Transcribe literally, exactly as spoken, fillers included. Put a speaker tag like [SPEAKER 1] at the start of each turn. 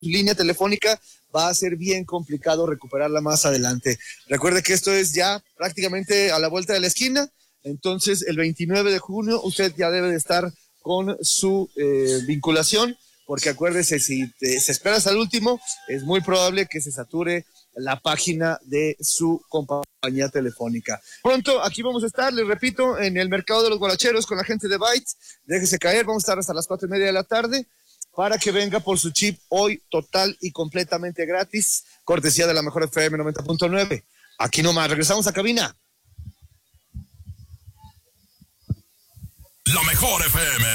[SPEAKER 1] línea telefónica, va a ser bien complicado recuperarla más adelante. Recuerde que esto es ya prácticamente a la vuelta de la esquina, entonces el veintinueve de junio usted ya debe de estar con su eh, vinculación, porque acuérdese, si te, se esperas al último, es muy probable que se sature la página de su compañía telefónica. Pronto aquí vamos a estar, les repito, en el mercado de los guaracheros con la gente de Bytes. Déjese caer, vamos a estar hasta las cuatro y media de la tarde para que venga por su chip hoy total y completamente gratis, cortesía de la mejor F M noventa punto nueve. Aquí nomás, regresamos a cabina.
[SPEAKER 2] La mejor F M.